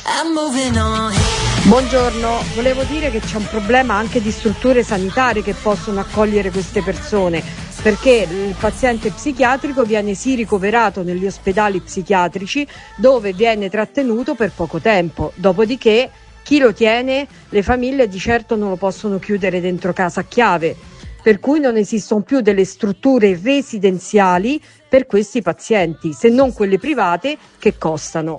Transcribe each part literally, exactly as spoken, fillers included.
I'm moving on. Buongiorno, volevo dire che c'è un problema anche di strutture sanitarie che possono accogliere queste persone, perché il paziente psichiatrico viene sì ricoverato negli ospedali psichiatrici dove viene trattenuto per poco tempo, dopodiché chi lo tiene, le famiglie di certo non lo possono chiudere dentro casa a chiave, per cui non esistono più delle strutture residenziali per questi pazienti, se non quelle private che costano.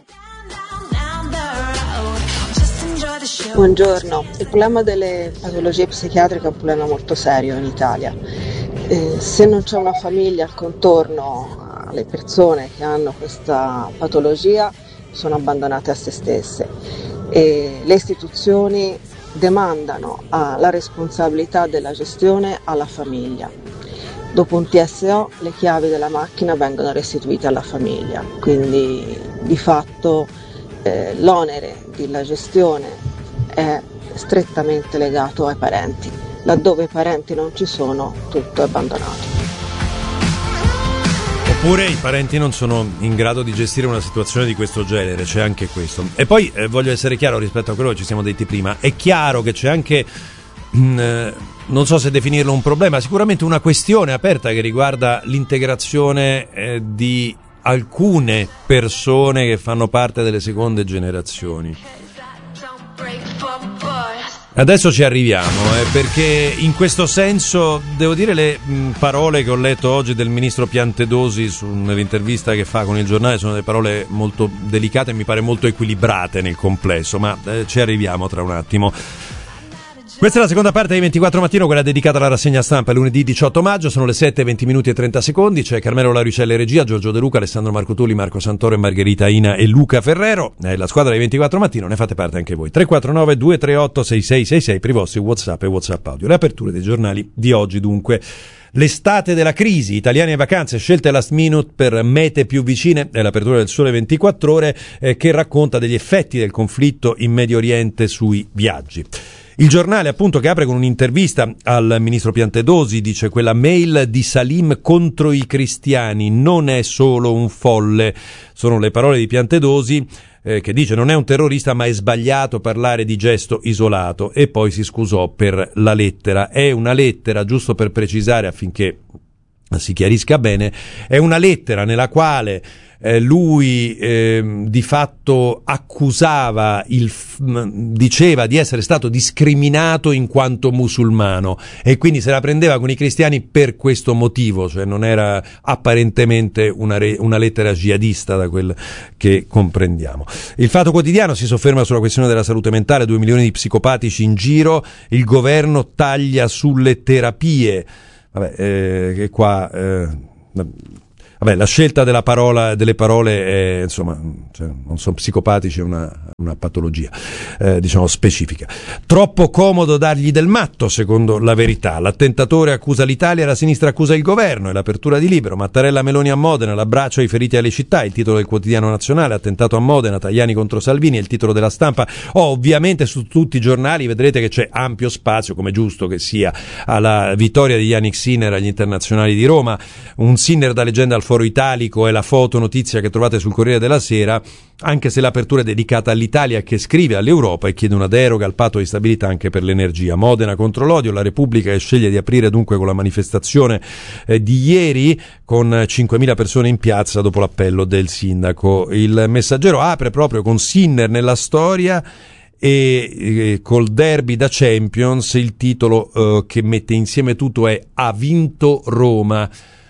Buongiorno, il problema delle patologie psichiatriche è un problema molto serio in Italia. Eh, se non c'è una famiglia al contorno alle persone che hanno questa patologia, sono abbandonate a se stesse e le istituzioni demandano ah, la responsabilità della gestione alla famiglia. Dopo un T S O le chiavi della macchina vengono restituite alla famiglia, quindi di fatto eh, l'onere della gestione è strettamente legato ai parenti. Laddove i parenti non ci sono, tutto è abbandonato. Oppure i parenti non sono in grado di gestire una situazione di questo genere, c'è anche questo. E poi eh, voglio essere chiaro rispetto a quello che ci siamo detti prima, è chiaro che c'è anche, mh, eh, non so se definirlo un problema, sicuramente una questione aperta che riguarda l'integrazione eh, di alcune persone che fanno parte delle seconde generazioni. Adesso ci arriviamo, eh, perché in questo senso devo dire le mh, parole che ho letto oggi del ministro Piantedosi su un'intervista che fa con il giornale sono delle parole molto delicate e mi pare molto equilibrate nel complesso, ma eh, ci arriviamo tra un attimo. Questa è la seconda parte di ventiquattro Mattino, quella dedicata alla rassegna stampa lunedì diciotto maggio, sono le sette, venti minuti e trenta secondi, c'è Carmelo Larucella in regia, Giorgio De Luca, Alessandro Marcotulli, Marco Santoro e Margherita Ina e Luca Ferrero, è la squadra di ventiquattro Mattino, ne fate parte anche voi, tre quattro nove due tre otto sei sei sei sei per i vostri WhatsApp e WhatsApp audio. Le aperture dei giornali di oggi dunque. L'estate della crisi, italiani e vacanze, scelte last minute per mete più vicine, è l'apertura del Sole ventiquattro Ore eh, che racconta degli effetti del conflitto in Medio Oriente sui viaggi. Il giornale appunto che apre con un'intervista al ministro Piantedosi, dice: quella mail di Salim contro i cristiani non è solo un folle, sono le parole di Piantedosi eh, che dice non è un terrorista ma è sbagliato parlare di gesto isolato, e poi si scusò per la lettera. È una lettera, giusto per precisare affinché si chiarisca bene, è una lettera nella quale Eh, lui eh, di fatto accusava, il, diceva di essere stato discriminato in quanto musulmano e quindi se la prendeva con i cristiani per questo motivo, cioè non era apparentemente una, re, una lettera jihadista da quel che comprendiamo. Il Fatto Quotidiano si sofferma sulla questione della salute mentale, due milioni di psicopatici in giro, il governo taglia sulle terapie, vabbè, eh, che qua... Eh, Vabbè, la scelta della parola, delle parole è, insomma, cioè, non sono psicopatici, è una, una patologia, eh, diciamo, specifica. Troppo comodo dargli del matto, secondo La Verità. L'attentatore accusa l'Italia, la sinistra accusa il governo, e l'apertura di Libero. Mattarella Meloni a Modena, l'abbraccio ai feriti alle città, il titolo del Quotidiano Nazionale, attentato a Modena, Tajani contro Salvini, è il titolo della Stampa. Oh, ovviamente su tutti i giornali vedrete che c'è ampio spazio, come giusto che sia, alla vittoria di Yannick Sinner agli internazionali di Roma, un Sinner da leggenda al Foro Italico, è la foto notizia che trovate sul Corriere della Sera, anche se l'apertura è dedicata all'Italia che scrive all'Europa e chiede una deroga al patto di stabilità anche per l'energia. Modena contro l'odio, la Repubblica che sceglie di aprire dunque con la manifestazione eh, di ieri con cinquemila persone in piazza dopo l'appello del sindaco. Il Messaggero apre proprio con Sinner nella storia e eh, col derby da Champions, il titolo eh, che mette insieme tutto è "Ha vinto Roma",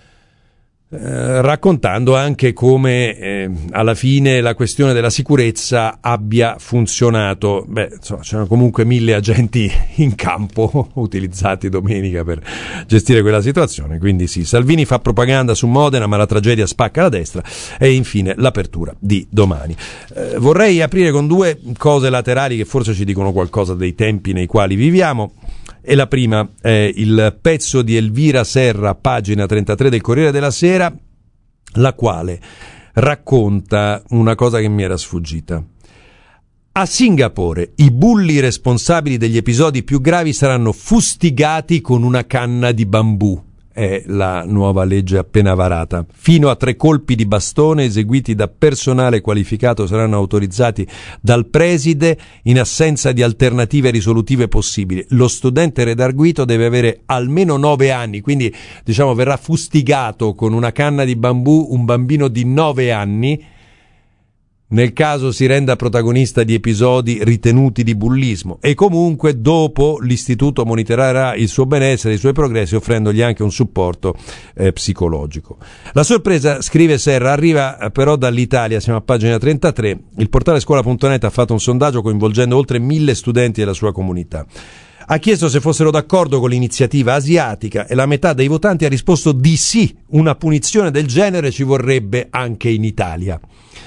Eh, raccontando anche come eh, alla fine la questione della sicurezza abbia funzionato. Beh, insomma, c'erano comunque mille agenti in campo utilizzati domenica per gestire quella situazione, quindi sì, Salvini fa propaganda su Modena ma la tragedia spacca la destra, e infine l'apertura di Domani. Eh, vorrei aprire con due cose laterali che forse ci dicono qualcosa dei tempi nei quali viviamo. E la prima è il pezzo di Elvira Serra, pagina trentatré del Corriere della Sera, la quale racconta una cosa che mi era sfuggita. A Singapore i bulli responsabili degli episodi più gravi saranno fustigati con una canna di bambù. è la nuova legge appena varata. Fino a tre colpi di bastone eseguiti da personale qualificato saranno autorizzati dal preside in assenza di alternative risolutive possibili. Lo studente redarguito deve avere almeno nove anni, quindi diciamo verrà fustigato con una canna di bambù un bambino di nove anni nel caso si renda protagonista di episodi ritenuti di bullismo, e comunque dopo l'istituto monitorerà il suo benessere e i suoi progressi offrendogli anche un supporto eh, psicologico. La sorpresa, scrive Serra, arriva però dall'Italia. Siamo a pagina trentatré. Il portale scuola punto net ha fatto un sondaggio coinvolgendo oltre mille studenti della sua comunità. Ha chiesto se fossero d'accordo con l'iniziativa asiatica e la metà dei votanti ha risposto di sì. Una punizione del genere ci vorrebbe anche in Italia.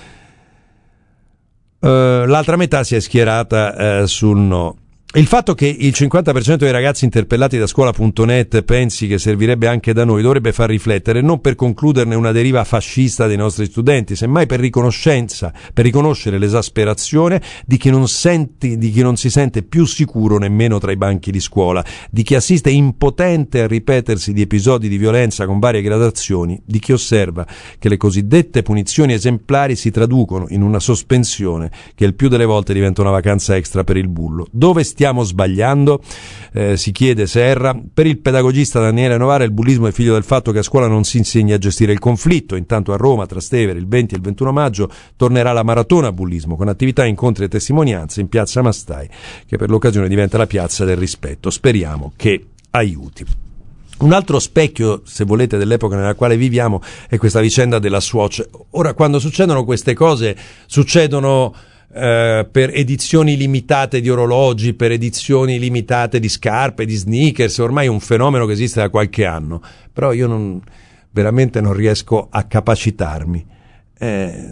Uh, l'altra metà si è schierata uh, sul no. Il fatto che il cinquanta per cento dei ragazzi interpellati da scuola punto net pensi che servirebbe anche da noi dovrebbe far riflettere, non per concluderne una deriva fascista dei nostri studenti, semmai per riconoscenza, per riconoscere l'esasperazione di chi non senti, di chi non si sente più sicuro nemmeno tra i banchi di scuola, di chi assiste impotente al ripetersi di episodi di violenza con varie gradazioni, di chi osserva che le cosiddette punizioni esemplari si traducono in una sospensione che il più delle volte diventa una vacanza extra per il bullo. Dove stiamo sbagliando? Eh, si chiede Serra. Per il pedagogista Daniele Novara il bullismo è figlio del fatto che a scuola non si insegna a gestire il conflitto. Intanto a Roma, Trastevere, il venti e il ventuno maggio tornerà la maratona bullismo con attività, incontri e testimonianze in piazza Mastai, che per l'occasione diventa la piazza del rispetto. Speriamo che aiuti. Un altro specchio, se volete, dell'epoca nella quale viviamo è questa vicenda della Swatch. Ora, quando succedono queste cose, succedono Uh, per edizioni limitate di orologi, per edizioni limitate di scarpe, di sneakers. Ormai è un fenomeno che esiste da qualche anno, però io non, veramente non riesco a capacitarmi. Eh,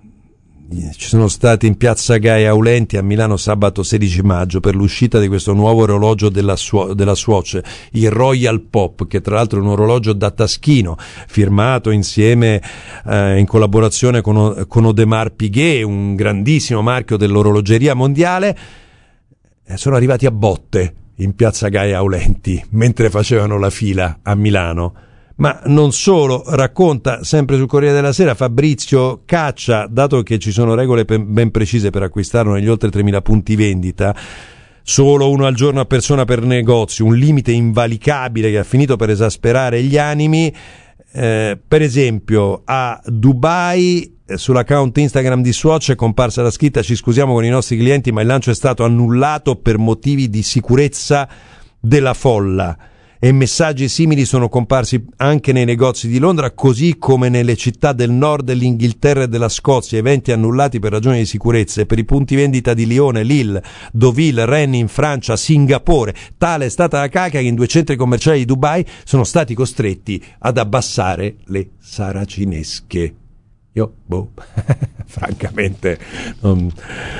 ci sono stati in piazza Gaia Aulenti a Milano sabato sedici maggio per l'uscita di questo nuovo orologio della, Sw- della Swatch, il Royal Pop, che tra l'altro è un orologio da taschino firmato insieme eh, in collaborazione con, con Audemars Piguet, un grandissimo marchio dell'orologeria mondiale. Eh, sono arrivati a botte in piazza Gaia Aulenti mentre facevano la fila a Milano. Ma non solo, racconta sempre sul Corriere della Sera Fabrizio Caccia, dato che ci sono regole ben precise per acquistarlo negli oltre tremila punti vendita, solo uno al giorno a persona per negozio, un limite invalicabile che ha finito per esasperare gli animi. Eh, per esempio a Dubai eh, sull'account Instagram di Swatch è comparsa la scritta: ci scusiamo con i nostri clienti ma il lancio è stato annullato per motivi di sicurezza della folla. E messaggi simili sono comparsi anche nei negozi di Londra, così come nelle città del nord dell'Inghilterra e della Scozia, eventi annullati per ragioni di sicurezza, e per i punti vendita di Lione, Lille, Deauville, Rennes in Francia, Singapore. Tale è stata la cacca che in due centri commerciali di Dubai sono stati costretti ad abbassare le saracinesche. Io, boh, francamente non...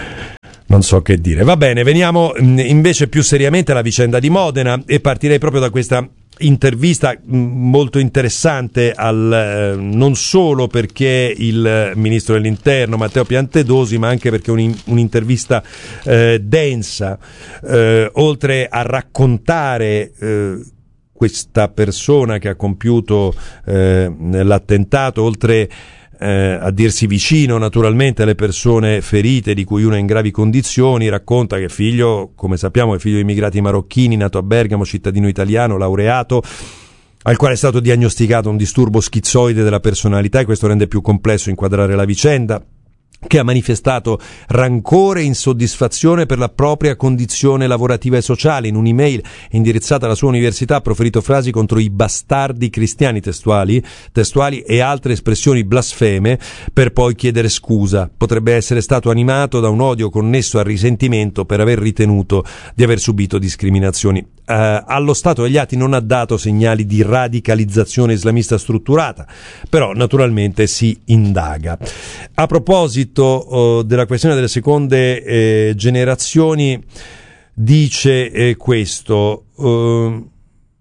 Non so che dire. Va bene, veniamo invece più seriamente alla vicenda di Modena e partirei proprio da questa intervista molto interessante al, eh, non solo perché il ministro dell'Interno Matteo Piantedosi, ma anche perché un, un'intervista eh, densa, eh, oltre a raccontare eh, questa persona che ha compiuto eh, l'attentato, oltre Eh, a dirsi vicino naturalmente alle persone ferite, di cui una in gravi condizioni. Racconta che figlio, come sappiamo, è figlio di immigrati marocchini, nato a Bergamo, cittadino italiano, laureato, al quale è stato diagnosticato un disturbo schizoide della personalità, e questo rende più complesso inquadrare la vicenda, che ha manifestato rancore e insoddisfazione per la propria condizione lavorativa e sociale. In un'email indirizzata alla sua università ha proferito frasi contro i bastardi cristiani testuali, testuali e altre espressioni blasfeme, per poi chiedere scusa. Potrebbe essere stato animato da un odio connesso al risentimento per aver ritenuto di aver subito discriminazioni. Uh, allo stato degli atti non ha dato segnali di radicalizzazione islamista strutturata, però naturalmente si indaga. A proposito uh, della questione delle seconde eh, generazioni, dice eh, questo: uh,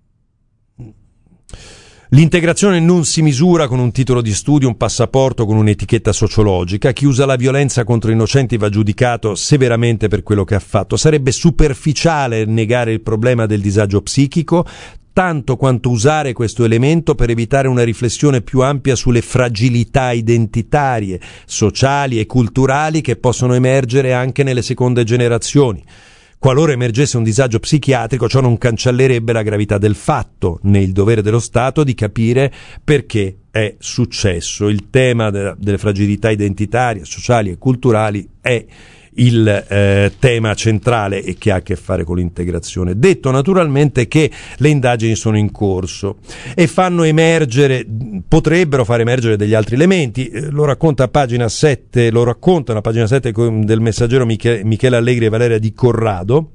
l'integrazione non si misura con un titolo di studio, un passaporto con un'etichetta sociologica. Chi usa la violenza contro innocenti va giudicato severamente per quello che ha fatto. Sarebbe superficiale negare il problema del disagio psichico. tanto quanto usare questo elemento per evitare una riflessione più ampia sulle fragilità identitarie, sociali e culturali che possono emergere anche nelle seconde generazioni. Qualora emergesse un disagio psichiatrico, ciò non cancellerebbe la gravità del fatto, né il dovere dello Stato di capire perché è successo. Il tema de- delle fragilità identitarie, sociali e culturali è il eh, tema centrale e che ha a che fare con l'integrazione. Detto naturalmente che le indagini sono in corso e fanno emergere, potrebbero far emergere degli altri elementi. Eh, lo racconta a pagina sette, lo raccontano a pagina sette del Messaggero Michele, Michele Allegri e Valeria Di Corrado.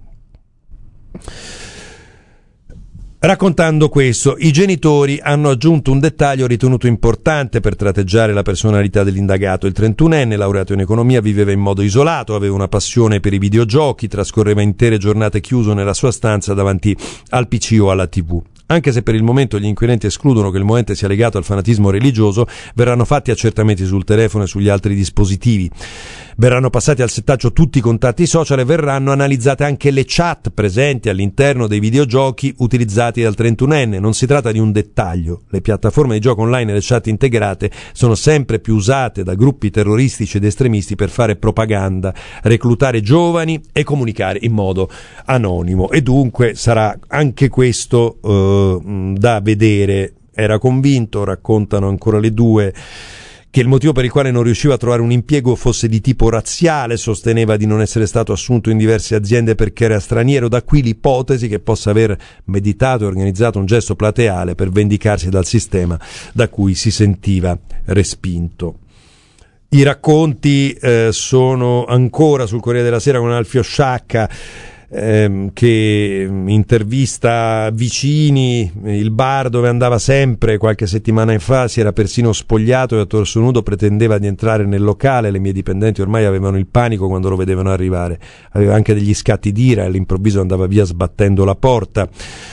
Raccontando questo, i genitori hanno aggiunto un dettaglio ritenuto importante per tratteggiare la personalità dell'indagato. Il trentunenne, laureato in economia, viveva in modo isolato, aveva una passione per i videogiochi, trascorreva intere giornate chiuso nella sua stanza davanti al P C o alla tivù. Anche se per il momento gli inquirenti escludono che il movente sia legato al fanatismo religioso, verranno fatti accertamenti sul telefono e sugli altri dispositivi. Verranno passati al settaggio tutti i contatti social e verranno analizzate anche le chat presenti all'interno dei videogiochi utilizzati dal trentunenne. Non si tratta di un dettaglio. Le piattaforme di gioco online e le chat integrate sono sempre più usate da gruppi terroristici ed estremisti per fare propaganda, reclutare giovani e comunicare in modo anonimo. E dunque sarà anche questo eh, da vedere. Era convinto, raccontano ancora le due, che il motivo per il quale non riusciva a trovare un impiego fosse di tipo razziale, sosteneva di non essere stato assunto in diverse aziende perché era straniero, da qui l'ipotesi che possa aver meditato e organizzato un gesto plateale per vendicarsi dal sistema da cui si sentiva respinto. I racconti eh, sono ancora sul Corriere della Sera con Alfio Sciacca, Ehm, che intervista vicini. Il bar dove andava sempre qualche settimana fa si era persino spogliato e a torso nudo pretendeva di entrare nel locale. Le mie dipendenti ormai avevano il panico quando lo vedevano arrivare, aveva anche degli scatti d'ira e all'improvviso andava via sbattendo la porta.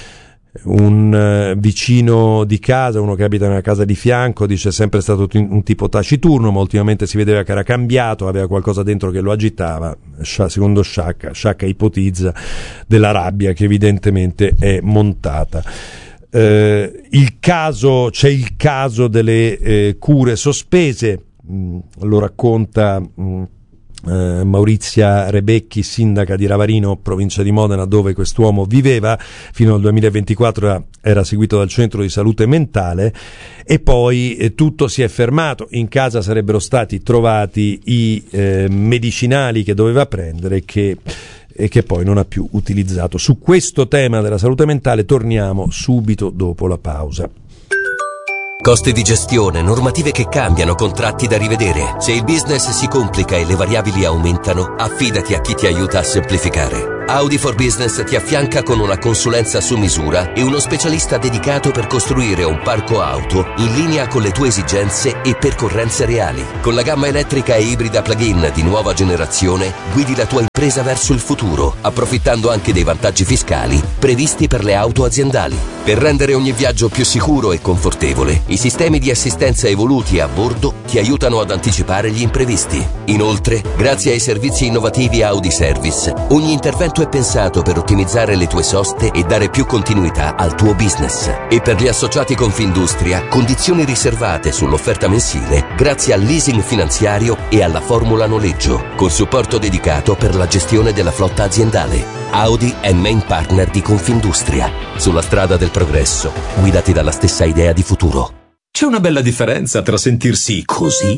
Un uh, vicino di casa, uno che abita nella casa di fianco, dice: è sempre stato t- un tipo taciturno, ma ultimamente si vedeva che era cambiato, aveva qualcosa dentro che lo agitava. Scia, secondo Sciacca, Sciacca ipotizza della rabbia che evidentemente è montata. Eh, il caso, c'è il caso delle eh, cure sospese, mh, lo racconta mh, Uh, Maurizia Rebecchi, sindaca di Ravarino, provincia di Modena, dove quest'uomo viveva fino al duemilaventiquattro, era, era seguito dal centro di salute mentale e poi eh, tutto si è fermato. In casa sarebbero stati trovati i eh, medicinali che doveva prendere che, e che poi non ha più utilizzato. Su questo tema della salute mentale torniamo subito dopo la pausa. Costi di gestione, normative che cambiano, contratti da rivedere. Se il business si complica e le variabili aumentano, affidati a chi ti aiuta a semplificare. Audi for Business ti affianca con una consulenza su misura e uno specialista dedicato per costruire un parco auto in linea con le tue esigenze e percorrenze reali. Con la gamma elettrica e ibrida plug-in di nuova generazione, guidi la tua impresa verso il futuro, approfittando anche dei vantaggi fiscali previsti per le auto aziendali. Per rendere ogni viaggio più sicuro e confortevole, i sistemi di assistenza evoluti a bordo ti aiutano ad anticipare gli imprevisti. Inoltre, grazie ai servizi innovativi Audi Service, ogni intervento è pensato per ottimizzare le tue soste e dare più continuità al tuo business. E per gli associati Confindustria, condizioni riservate sull'offerta mensile grazie al leasing finanziario e alla formula noleggio, con supporto dedicato per la gestione della flotta aziendale. Audi è main partner di Confindustria. Sulla strada del progresso, guidati dalla stessa idea di futuro. C'è una bella differenza tra sentirsi così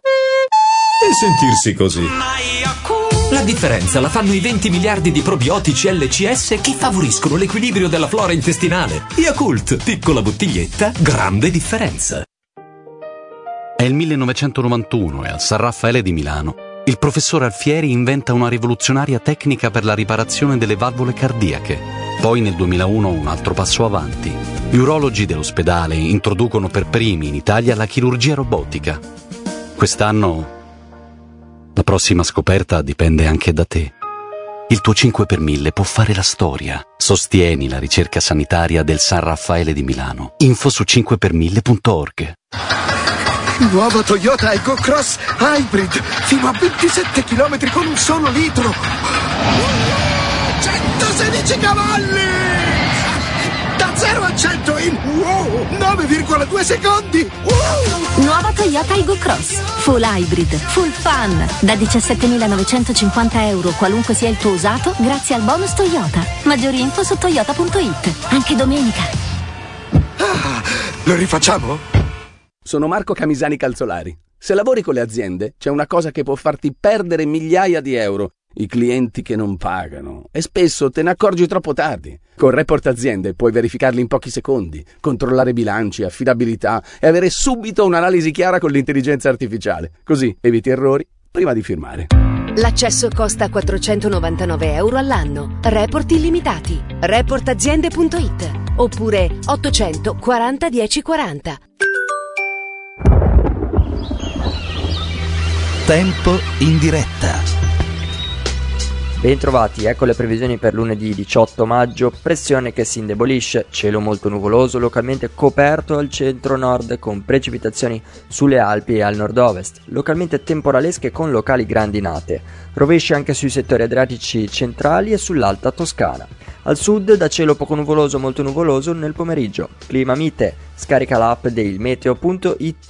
e sentirsi così. La differenza la fanno i venti miliardi di probiotici L C S che favoriscono l'equilibrio della flora intestinale. Yakult, piccola bottiglietta, grande differenza. È il millenovecentonovantuno e al San Raffaele di Milano il professor Alfieri inventa una rivoluzionaria tecnica per la riparazione delle valvole cardiache. Poi nel duemilauno un altro passo avanti. Gli urologi dell'ospedale introducono per primi in Italia la chirurgia robotica. Quest'anno la prossima scoperta dipende anche da te. Il tuo cinque per mille può fare la storia. Sostieni la ricerca sanitaria del San Raffaele di Milano. Info su cinque per mille punto org. Nuovo Toyota Ego Cross Hybrid, fino a ventisette chilometri con un solo litro. centosedici cavalli! Da zero a cento in wow, nove virgola due secondi. Wow. Nuova Toyota Aygo Cross. Full hybrid, full fun. Da diciassettemilanovecentocinquanta euro, qualunque sia il tuo usato, grazie al bonus Toyota. Maggiori info su toyota punto it. Anche domenica. Ah, lo rifacciamo? Sono Marco Camisani Calzolari. Se lavori con le aziende, c'è una cosa che può farti perdere migliaia di euro. I clienti che non pagano. E spesso te ne accorgi troppo tardi. Con Report Aziende puoi verificarli in pochi secondi, controllare bilanci, affidabilità e avere subito un'analisi chiara con l'intelligenza artificiale. Così eviti errori prima di firmare. L'accesso costa quattrocentonovantanove euro all'anno. Report illimitati. report aziende punto it oppure ottocento quaranta dieci quaranta. Tempo in diretta. Bentrovati, ecco le previsioni per lunedì diciotto maggio. Pressione che si indebolisce, cielo molto nuvoloso, localmente coperto al centro-nord con precipitazioni sulle Alpi e al nord-ovest, localmente temporalesche con locali grandinate, rovesci anche sui settori adriatici centrali e sull'alta Toscana. Al sud da cielo poco nuvoloso, molto nuvoloso nel pomeriggio. Clima mite, scarica l'app del meteo punto it.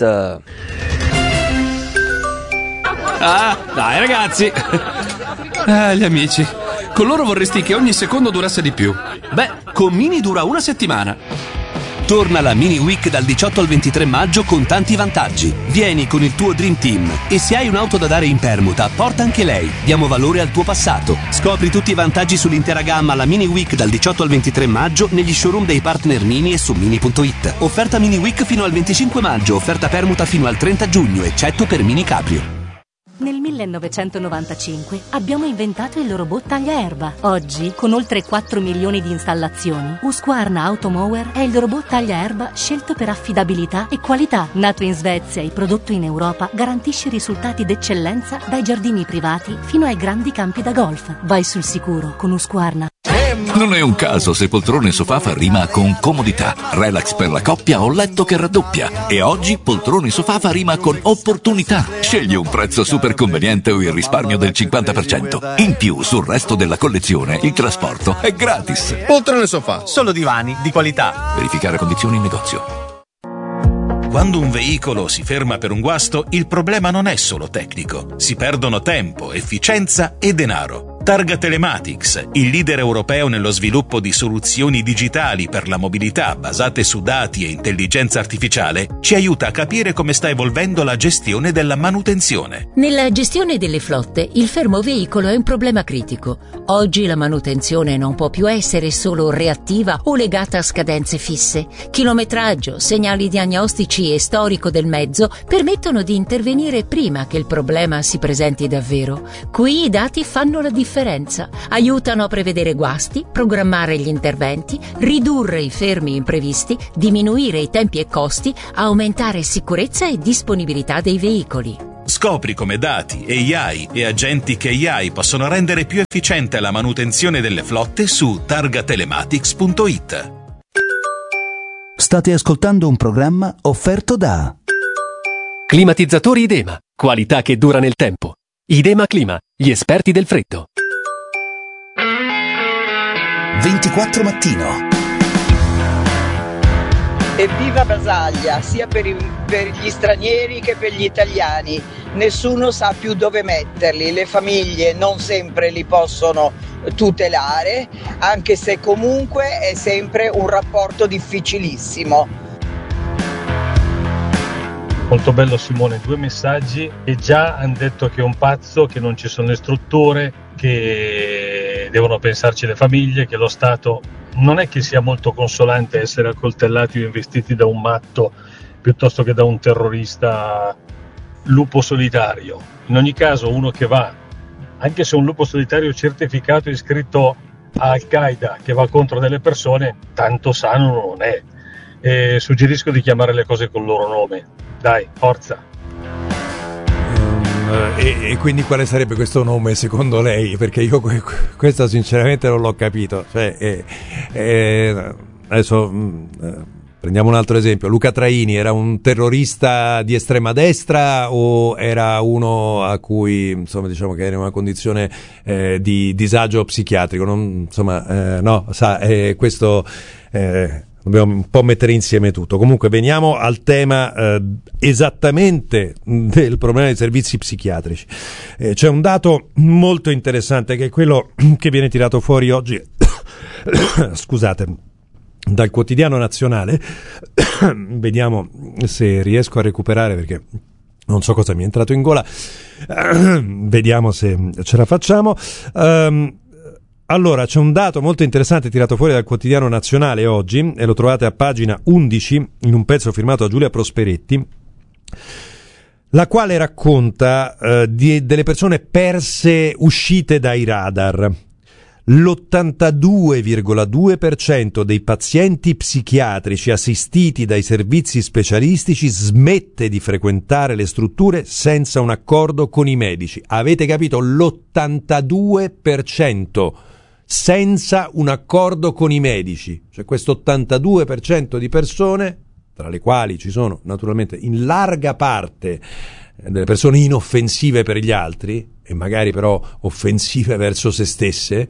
Ah, dai ragazzi! Ah, gli amici. Con loro vorresti che ogni secondo durasse di più. Beh, con Mini dura una settimana. Torna la Mini Week dal diciotto al ventitré maggio con tanti vantaggi. Vieni con il tuo Dream Team e se hai un'auto da dare in permuta, porta anche lei. Diamo valore al tuo passato. Scopri tutti i vantaggi sull'intera gamma alla Mini Week dal diciotto al ventitré maggio negli showroom dei partner Mini e su mini punto it. Offerta Mini Week fino al venticinque maggio, offerta permuta fino al trenta giugno, eccetto per Mini Caprio. Nel millenovecentonovantacinque abbiamo inventato il robot tagliaerba. Oggi, con oltre quattro milioni di installazioni, Husqvarna Automower è il robot tagliaerba scelto per affidabilità e qualità. Nato in Svezia e prodotto in Europa, garantisce risultati d'eccellenza dai giardini privati fino ai grandi campi da golf. Vai sul sicuro con Husqvarna. Non è un caso se poltrone sofà fa rima con comodità, relax per la coppia o letto che raddoppia. E oggi poltrone sofà fa rima con opportunità. Scegli un prezzo super conveniente o il risparmio del cinquanta per cento. In più, sul resto della collezione, il trasporto è gratis. Poltrone sofà, solo divani di qualità. Verificare condizioni in negozio. Quando un veicolo si ferma per un guasto, il problema non è solo tecnico. Si perdono tempo, efficienza e denaro. Targa Telematics, il leader europeo nello sviluppo di soluzioni digitali per la mobilità basate su dati e intelligenza artificiale, ci aiuta a capire come sta evolvendo la gestione della manutenzione. Nella gestione delle flotte, il fermo veicolo è un problema critico. Oggi la manutenzione non può più essere solo reattiva o legata a scadenze fisse. Chilometraggio, segnali diagnostici e storico del mezzo permettono di intervenire prima che il problema si presenti davvero. Qui i dati fanno la differenza. Aiutano a prevedere guasti, programmare gli interventi, ridurre i fermi imprevisti, diminuire i tempi e costi, aumentare sicurezza e disponibilità dei veicoli. Scopri come dati, A I e agenti K I possono rendere più efficiente la manutenzione delle flotte su targa telematics punto it. State ascoltando un programma offerto da Climatizzatori Idema, qualità che dura nel tempo. Idema Clima, gli esperti del freddo. ventiquattro Mattino. Evviva Basaglia, sia per, i, per gli stranieri che per gli italiani. Nessuno sa più dove metterli, le famiglie non sempre li possono tutelare, anche se comunque è sempre un rapporto difficilissimo. Molto bello Simone, due messaggi e già hanno detto che è un pazzo, che non ci sono le strutture, che devono pensarci le famiglie, che lo Stato non è che sia molto consolante essere accoltellati o investiti da un matto piuttosto che da un terrorista lupo solitario. In ogni caso uno che va, anche se un lupo solitario certificato iscritto a Al-Qaeda, che va contro delle persone, tanto sano non è. E suggerisco di chiamare le cose col loro nome. Dai, forza. Um, e, e quindi quale sarebbe questo nome secondo lei? Perché io questo sinceramente non l'ho capito. Cioè, eh, eh, adesso mh, prendiamo un altro esempio. Luca Traini era un terrorista di estrema destra o era uno a cui, insomma, diciamo che era in una condizione eh, di disagio psichiatrico? Non, insomma, eh, no, sa, eh, questo... Eh, dobbiamo un po' mettere insieme tutto. Comunque veniamo al tema eh, esattamente del problema dei servizi psichiatrici. Eh, c'è un dato molto interessante che è quello che viene tirato fuori oggi scusate, dal Quotidiano Nazionale. Vediamo se riesco a recuperare, perché non so cosa mi è entrato in gola. Vediamo se ce la facciamo. Um, Allora, c'è un dato molto interessante tirato fuori dal Quotidiano Nazionale oggi, e lo trovate a pagina undici, in un pezzo firmato da Giulia Prosperetti, la quale racconta eh, di, delle persone perse, uscite dai radar. L'ottantadue virgola due per cento dei pazienti psichiatrici assistiti dai servizi specialistici smette di frequentare le strutture senza un accordo con i medici. Avete capito? L'ottantadue per cento senza un accordo con i medici. Cioè questo ottantadue per cento di persone, tra le quali ci sono naturalmente in larga parte delle persone inoffensive per gli altri, e magari però offensive verso se stesse,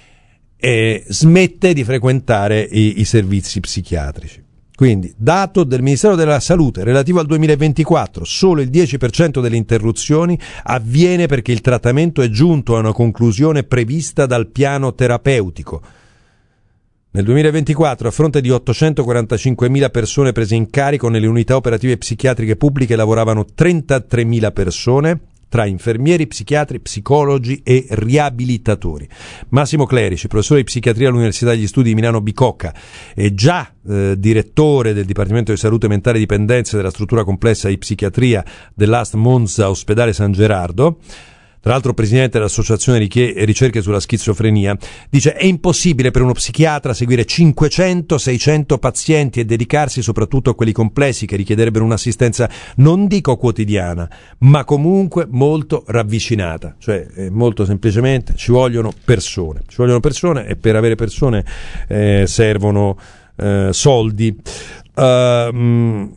e smette di frequentare i, i servizi psichiatrici. Quindi, dato del Ministero della Salute relativo al duemilaventiquattro, solo il dieci per cento delle interruzioni avviene perché il trattamento è giunto a una conclusione prevista dal piano terapeutico. Nel duemilaventiquattro, a fronte di ottocentoquarantacinquemila persone prese in carico, nelle unità operative psichiatriche pubbliche lavoravano trentatremila persone, tra infermieri, psichiatri, psicologi e riabilitatori. Massimo Clerici, professore di psichiatria all'Università degli Studi di Milano Bicocca e già eh, direttore del Dipartimento di Salute Mentale e Dipendenze della struttura complessa di psichiatria dell'A S T Monza Ospedale San Gerardo, tra l'altro presidente dell'Associazione Ricerche sulla Schizofrenia, dice: è impossibile per uno psichiatra seguire cinquecento seicento pazienti e dedicarsi soprattutto a quelli complessi che richiederebbero un'assistenza, non dico quotidiana, ma comunque molto ravvicinata. Cioè, eh, molto semplicemente ci vogliono persone, ci vogliono persone e per avere persone eh, servono eh, soldi. Uh, mh,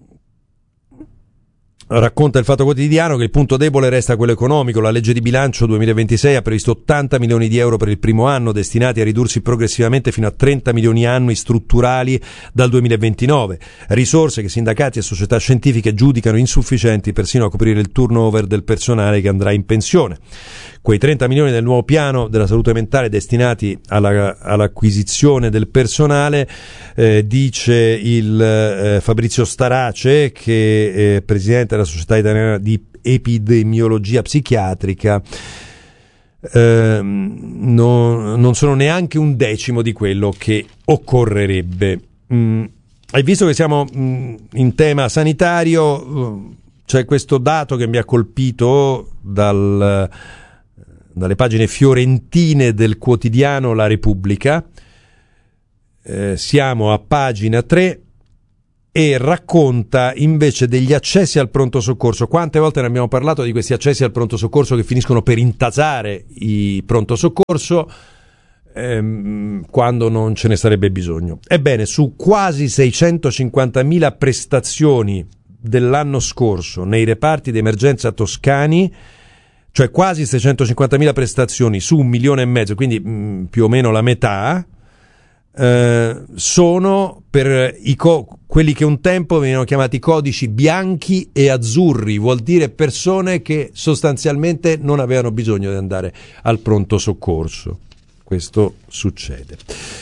Racconta il Fatto Quotidiano che il punto debole resta quello economico. La legge di bilancio duemilaventisei ha previsto ottanta milioni di euro per il primo anno, destinati a ridursi progressivamente fino a trenta milioni annui strutturali dal duemilaventinove. Risorse che sindacati e società scientifiche giudicano insufficienti persino a coprire il turnover del personale che andrà in pensione. Quei trenta milioni del nuovo piano della salute mentale destinati alla, all'acquisizione del personale, eh, dice il eh, Fabrizio Starace, che è presidente della Società Italiana di Epidemiologia Psichiatrica, eh, non, non sono neanche un decimo di quello che occorrerebbe. Mm, hai visto che siamo mm, in tema sanitario? C'è questo dato che mi ha colpito dal... dalle pagine fiorentine del quotidiano La Repubblica. Eh, siamo a pagina tre e racconta invece degli accessi al pronto soccorso. Quante volte ne abbiamo parlato di questi accessi al pronto soccorso che finiscono per intasare i pronto soccorso ehm, quando non ce ne sarebbe bisogno. Ebbene, su quasi seicentocinquantamila prestazioni dell'anno scorso nei reparti d'emergenza toscani, cioè quasi seicentocinquantamila prestazioni su un milione e mezzo, quindi mh, più o meno la metà, eh, sono per i co- quelli che un tempo venivano chiamati codici bianchi e azzurri, vuol dire persone che sostanzialmente non avevano bisogno di andare al pronto soccorso. Questo succede.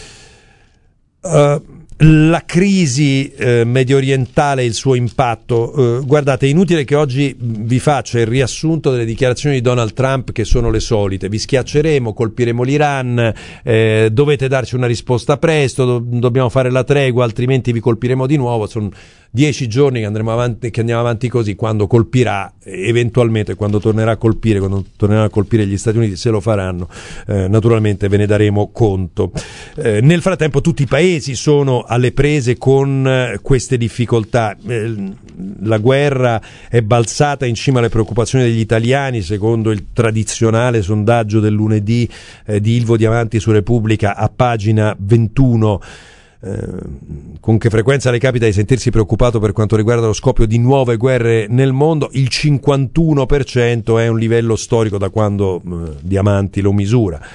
Uh, La crisi eh, medio orientale e il suo impatto. Eh, guardate, è inutile che oggi vi faccia il riassunto delle dichiarazioni di Donald Trump, che sono le solite: vi schiacceremo, colpiremo l'Iran, eh, dovete darci una risposta presto, do- dobbiamo fare la tregua, altrimenti vi colpiremo di nuovo. Sono dieci giorni che andremo avanti, che andiamo avanti così. Quando colpirà, eventualmente, quando tornerà a colpire, quando torneranno a colpire gli Stati Uniti, se lo faranno, eh, naturalmente ve ne daremo conto. Eh, nel frattempo tutti i paesi sono alle prese con eh, queste difficoltà. Eh, la guerra è balzata in cima alle preoccupazioni degli italiani, secondo il tradizionale sondaggio del lunedì eh, di Ilvo Diamanti su Repubblica a pagina ventuno. Eh, con che frequenza le capita di sentirsi preoccupato per quanto riguarda lo scoppio di nuove guerre nel mondo? Il cinquantuno per cento è un livello storico da quando eh, Diamanti lo misura.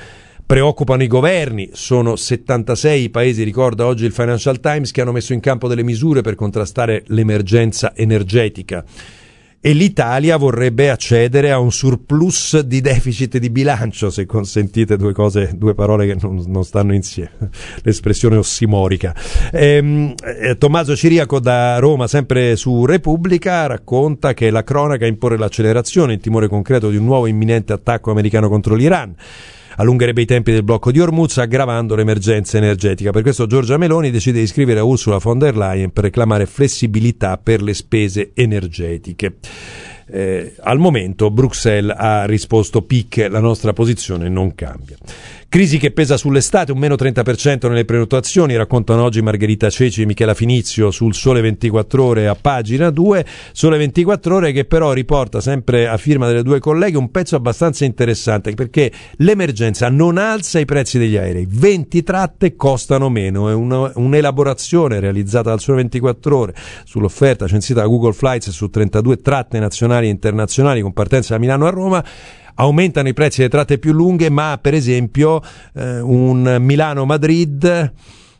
Preoccupano i governi, sono settantasei i paesi, ricorda oggi il Financial Times, che hanno messo in campo delle misure per contrastare l'emergenza energetica. E l'Italia vorrebbe accedere a un surplus di deficit di bilancio, se consentite due cose, due parole che non, non stanno insieme, l'espressione ossimorica. Ehm, eh, Tommaso Ciriaco da Roma, sempre su Repubblica, racconta che la cronaca impone l'accelerazione, il timore concreto di un nuovo imminente attacco americano contro l'Iran. Allungherebbe i tempi del blocco di Hormuz, aggravando l'emergenza energetica. Per questo Giorgia Meloni decide di scrivere a Ursula von der Leyen per reclamare flessibilità per le spese energetiche. Eh, al momento Bruxelles ha risposto picche, la nostra posizione non cambia. Crisi che pesa sull'estate, un meno trenta per cento nelle prenotazioni, raccontano oggi Margherita Ceci e Michela Finizio sul Sole ventiquattro Ore a pagina due. Sole ventiquattro Ore che però riporta, sempre a firma delle due colleghe, un pezzo abbastanza interessante, perché l'emergenza non alza i prezzi degli aerei, venti tratte costano meno. È una, un'elaborazione realizzata dal Sole ventiquattro Ore sull'offerta censita da Google Flights su trentadue tratte nazionali e internazionali con partenza da Milano a Roma. Aumentano i prezzi delle tratte più lunghe, ma per esempio eh, un Milano-Madrid eh,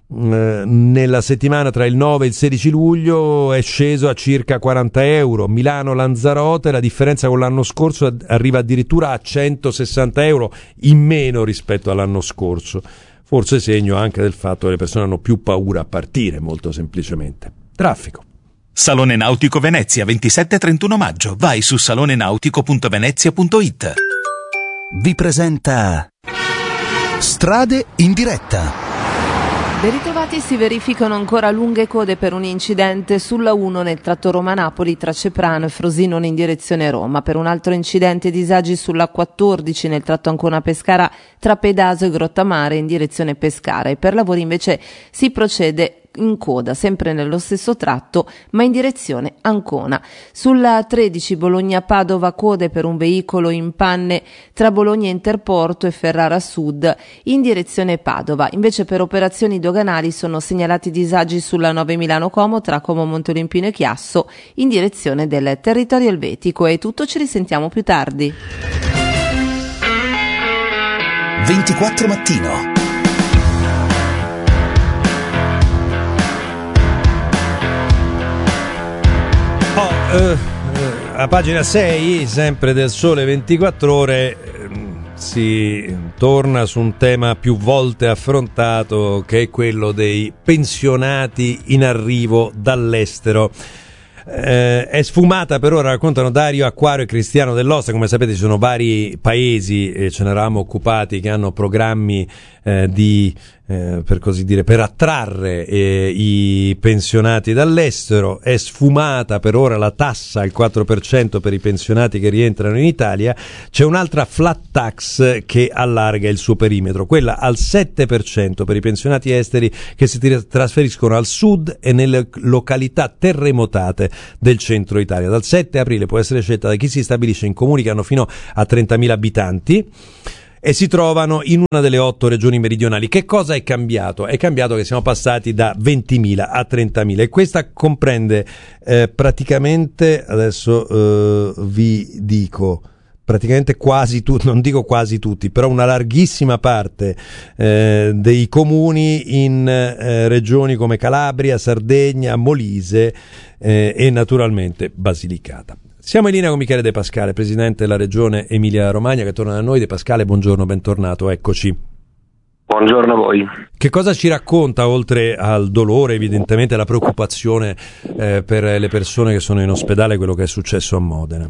nella settimana tra il nove e il sedici luglio è sceso a circa quaranta euro. Milano-Lanzarote, la differenza con l'anno scorso arriva addirittura a centosessanta euro in meno rispetto all'anno scorso. Forse segno anche del fatto che le persone hanno più paura a partire, molto semplicemente. Traffico. Salone Nautico Venezia, ventisette e trentuno maggio. Vai su salonenautico punto venezia punto it. Vi presenta Strade in diretta. Ben ritrovati, si verificano ancora lunghe code per un incidente sulla uno nel tratto Roma-Napoli tra Ceprano e Frosinone in direzione Roma. Per un altro incidente disagi sulla quattordici nel tratto Ancona-Pescara tra Pedaso e Grottamare in direzione Pescara. E per lavori invece si procede in coda, sempre nello stesso tratto, ma in direzione Ancona. Sulla tredici Bologna-Padova code per un veicolo in panne tra Bologna Interporto e Ferrara Sud in direzione Padova. Invece per operazioni doganali sono segnalati disagi sulla nove Milano-Como tra Como Monteolimpino e Chiasso in direzione del territorio elvetico. È tutto, ci risentiamo più tardi. ventiquattro mattino. Oh, eh, eh, a pagina sei, sempre del Sole ventiquattro Ore, eh, si torna su un tema più volte affrontato, che è quello dei pensionati in arrivo dall'estero. Eh, è sfumata per ora, raccontano Dario Acquario e Cristiano Dell'Osta. Come sapete ci sono vari paesi, e ce ne eravamo occupati, che hanno programmi eh, di eh, per così dire per attrarre eh, i pensionati dall'estero. È sfumata per ora la tassa al quattro per cento per i pensionati che rientrano in Italia. C'è un'altra flat tax che allarga il suo perimetro, quella al sette per cento per i pensionati esteri che si trasferiscono al sud e nelle località terremotate del centro Italia. Dal sette aprile può essere scelta da chi si stabilisce in comuni che hanno fino a trentamila abitanti e si trovano in una delle otto regioni meridionali. Che cosa è cambiato? È cambiato che siamo passati da ventimila a trentamila, e questa comprende eh, praticamente, adesso eh, vi dico, praticamente quasi tutti, non dico quasi tutti, però una larghissima parte eh, dei comuni in eh, regioni come Calabria, Sardegna, Molise eh, e naturalmente Basilicata. Siamo in linea con Michele De Pascale, presidente della regione Emilia-Romagna, che torna da noi. De Pascale, buongiorno, bentornato, eccoci. Buongiorno a voi. Che cosa ci racconta, oltre al dolore, evidentemente, alla preoccupazione eh, per le persone che sono in ospedale, quello che è successo a Modena?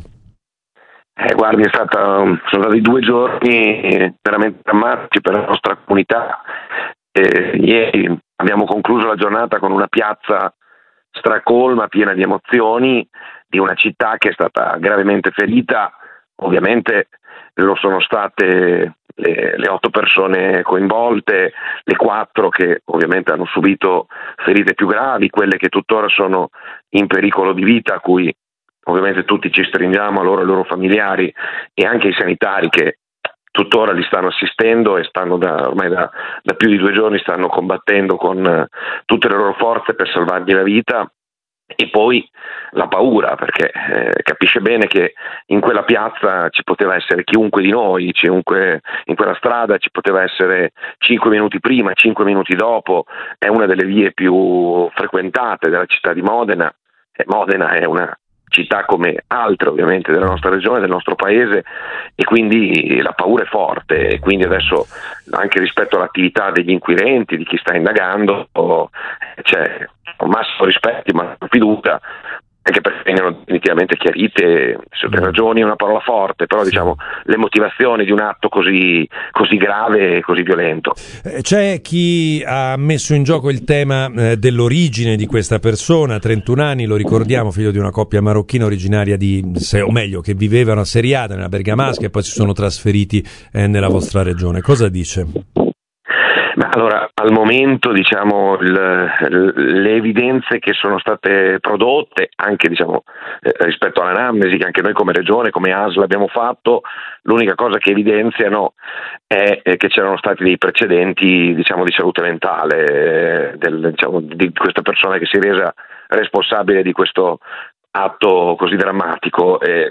Eh, guardi, è stata, sono stati due giorni veramente drammatici per la nostra comunità. Eh, ieri abbiamo concluso la giornata con una piazza stracolma, piena di emozioni, di una città che è stata gravemente ferita. Ovviamente lo sono state le, le otto persone coinvolte, le quattro che ovviamente hanno subito ferite più gravi, quelle che tuttora sono in pericolo di vita, a cui ovviamente tutti ci stringiamo, a loro e ai loro familiari, e anche i sanitari che tuttora li stanno assistendo e stanno da, ormai da, da più di due giorni stanno combattendo con tutte le loro forze per salvargli la vita. E poi la paura, perché eh, capisce bene che in quella piazza ci poteva essere chiunque di noi, chiunque in quella strada ci poteva essere cinque minuti prima, cinque minuti dopo, è una delle vie più frequentate della città di Modena, e Modena è una città come altre ovviamente della nostra regione, del nostro paese, e quindi la paura è forte, e quindi adesso anche rispetto all'attività degli inquirenti, di chi sta indagando, c'è un massimo rispetto, ma fiducia, anche perché vengono definitivamente chiarite, se per ragioni è una parola forte, però diciamo le motivazioni di un atto così, così grave e così violento. C'è chi ha messo in gioco il tema eh, dell'origine di questa persona, trentuno anni, lo ricordiamo, figlio di una coppia marocchina originaria di, se, o meglio, che vivevano a Seriata, nella Bergamasca, e poi si sono trasferiti eh, nella vostra regione. Cosa dice? Ma allora, al momento, diciamo, il, le evidenze che sono state prodotte, anche diciamo eh, rispetto all'anamnesi che anche noi come regione, come A S L abbiamo fatto, l'unica cosa che evidenziano è, è che c'erano stati dei precedenti, diciamo, di salute mentale, eh, del, diciamo, di questa persona che si è resa responsabile di questo atto così drammatico, e,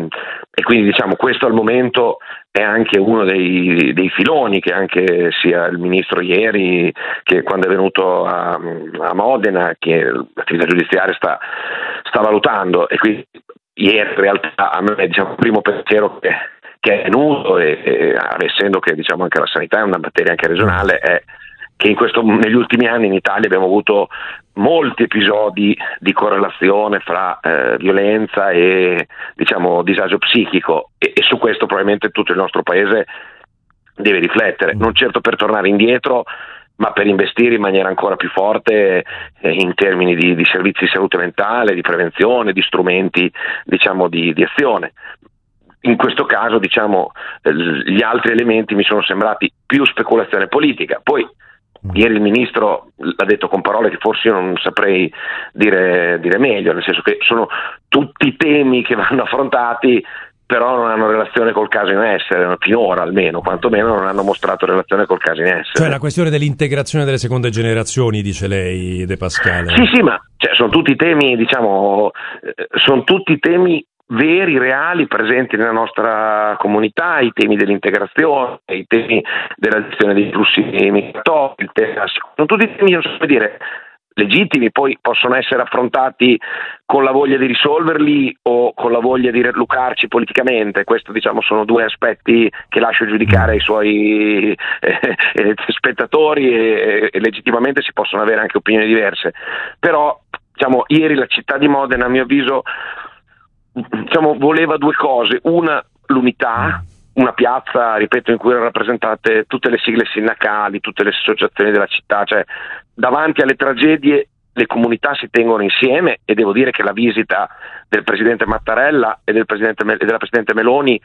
e quindi diciamo questo al momento è anche uno dei, dei filoni che anche sia il ministro ieri, che quando è venuto a, a Modena, che l'attività giudiziaria sta, sta valutando, e quindi ieri in realtà a me diciamo il primo pensiero che, che è venuto, e, e essendo che diciamo anche la sanità è una materia anche regionale, è che in questo, negli ultimi anni in Italia abbiamo avuto molti episodi di correlazione fra eh, violenza e diciamo disagio psichico, e, e su questo probabilmente tutto il nostro paese deve riflettere, non certo per tornare indietro, ma per investire in maniera ancora più forte eh, in termini di, di servizi di salute mentale, di prevenzione, di strumenti diciamo di, di azione. In questo caso diciamo eh, gli altri elementi mi sono sembrati più speculazione politica. Poi ieri il ministro l'ha detto con parole che forse io non saprei dire, dire meglio, nel senso che sono tutti temi che vanno affrontati, però non hanno relazione col caso in essere, finora almeno, quantomeno non hanno mostrato relazione col caso in essere. Cioè la questione dell'integrazione delle seconde generazioni, dice lei, De Pascale. Sì, sì, ma cioè, sono tutti temi, diciamo, eh, sono tutti temi veri, reali, presenti nella nostra comunità, i temi dell'integrazione, i temi della gestione dei flussi migratori, sono tutti temi, non so come dire, legittimi, poi possono essere affrontati con la voglia di risolverli o con la voglia di relucarci politicamente. Questo diciamo sono due aspetti che lascio giudicare ai suoi eh, eh, spettatori, e, e legittimamente si possono avere anche opinioni diverse, però diciamo ieri la città di Modena a mio avviso diciamo voleva due cose: una, l'unità, una piazza, ripeto, in cui erano rappresentate tutte le sigle sindacali, tutte le associazioni della città, cioè davanti alle tragedie le comunità si tengono insieme, e devo dire che la visita del presidente Mattarella e del presidente e della presidente Meloni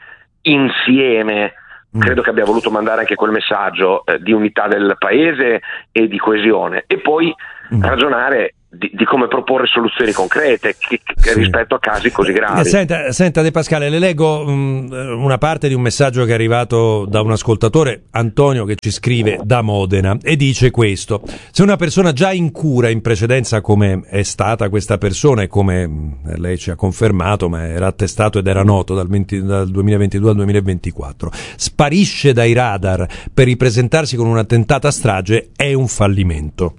insieme credo che abbia voluto mandare anche quel messaggio eh, di unità del paese e di coesione, e poi ragionare Di, di come proporre soluzioni concrete che, che sì. rispetto a casi così gravi. Senta, senta De Pascale, le leggo um, una parte di un messaggio che è arrivato da un ascoltatore, Antonio, che ci scrive da Modena, e dice questo: se una persona già in cura in precedenza, come è stata questa persona e come lei ci ha confermato, ma era attestato ed era noto dal, venti, dal duemilaventidue al duemilaventiquattro, sparisce dai radar per ripresentarsi con una tentata strage, è un fallimento.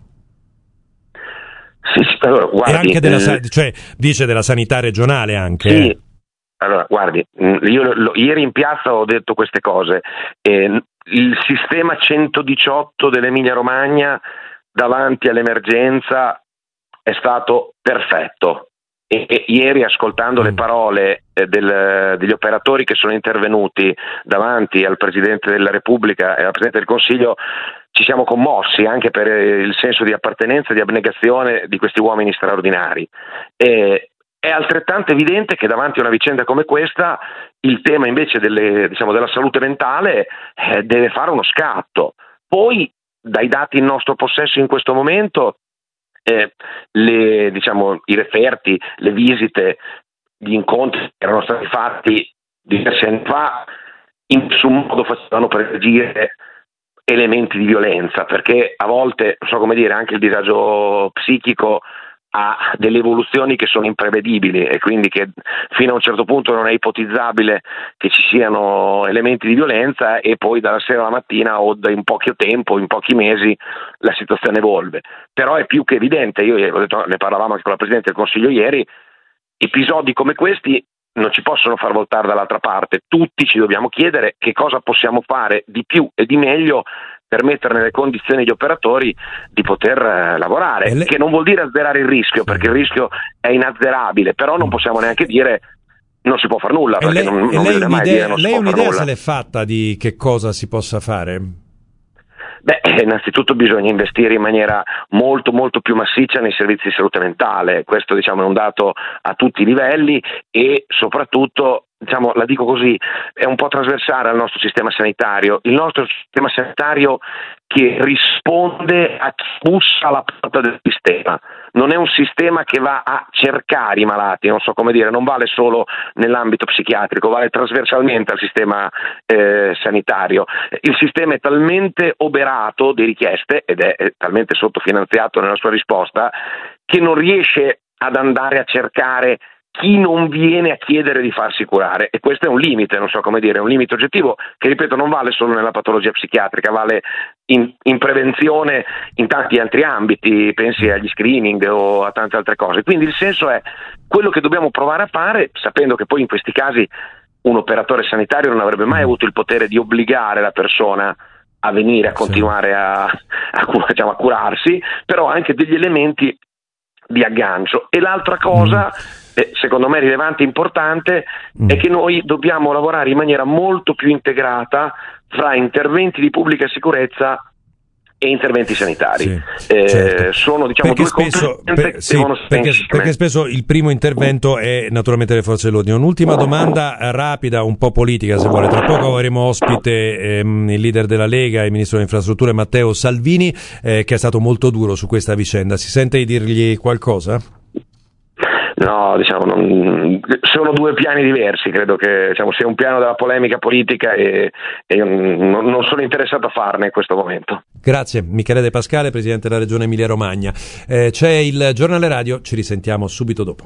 Sì, sì, allora, guardi, e anche della, eh, cioè dice della sanità regionale anche. Sì, allora guardi, io lo, ieri in piazza ho detto queste cose. Eh, il sistema centodiciotto dell'Emilia Romagna davanti all'emergenza è stato perfetto. E, e ieri, ascoltando mm. le parole eh, del, degli operatori che sono intervenuti davanti al Presidente della Repubblica e al Presidente del Consiglio, ci siamo commossi anche per il senso di appartenenza e di abnegazione di questi uomini straordinari. E è altrettanto evidente che davanti a una vicenda come questa il tema invece delle, diciamo, della salute mentale eh, deve fare uno scatto. Poi, dai dati in nostro possesso in questo momento, eh, le, diciamo, i referti, le visite, gli incontri che erano stati fatti diversi anni fa in nessun modo facevano pregire elementi di violenza, perché a volte, non so come dire, anche il disagio psichico ha delle evoluzioni che sono imprevedibili e quindi che fino a un certo punto non è ipotizzabile che ci siano elementi di violenza e poi dalla sera alla mattina o in poco tempo, in pochi mesi la situazione evolve. Però è più che evidente, io ho detto, ne parlavamo anche con la Presidente del Consiglio ieri, episodi come questi non ci possono far voltare dall'altra parte. Tutti ci dobbiamo chiedere che cosa possiamo fare di più e di meglio per mettere nelle condizioni gli operatori di poter eh, lavorare, le... che non vuol dire azzerare il rischio, perché il rischio è inazzerabile, però non possiamo neanche dire non si può far nulla, perché lei, non, non lei mai dire non si lei può far un'idea nulla. se l'è fatta di che cosa si possa fare? Beh, innanzitutto bisogna investire in maniera molto molto più massiccia nei servizi di salute mentale, questo diciamo è un dato a tutti i livelli e soprattutto, diciamo, la dico così, è un po' trasversale al nostro sistema sanitario, il nostro sistema sanitario che risponde a chi bussa alla porta del sistema, non è un sistema che va a cercare i malati, non so come dire, non vale solo nell'ambito psichiatrico, vale trasversalmente al sistema eh, sanitario. Il sistema è talmente oberato di richieste ed è, è talmente sottofinanziato nella sua risposta che non riesce ad andare a cercare chi non viene a chiedere di farsi curare, e questo è un limite, non so come dire, è un limite oggettivo che, ripeto, non vale solo nella patologia psichiatrica, vale in, in prevenzione in tanti altri ambiti, pensi agli screening o a tante altre cose. Quindi il senso è quello che dobbiamo provare a fare, sapendo che poi in questi casi un operatore sanitario non avrebbe mai avuto il potere di obbligare la persona a venire a continuare a, a, diciamo, a curarsi, però anche degli elementi di aggancio. E l'altra cosa, eh, secondo me rilevante e importante, mm. è che noi dobbiamo lavorare in maniera molto più integrata fra interventi di pubblica sicurezza e interventi sanitari. Sì, eh, certo. Sono diciamo perché due spesso, competenze per, che devono sì, perché, perché spesso il primo intervento è naturalmente le forze dell'ordine. Un'ultima domanda rapida, un po' politica se vuole. Tra poco avremo ospite ehm, il leader della Lega, il ministro delle infrastrutture Matteo Salvini, eh, che è stato molto duro su questa vicenda. Si sente di dirgli qualcosa? No, diciamo, non, sono due piani diversi, credo che diciamo, sia un piano della polemica politica e, e io non, non sono interessato a farne in questo momento. Grazie, Michele De Pascale, Presidente della Regione Emilia Romagna. Eh, c'è il giornale radio, ci risentiamo subito dopo.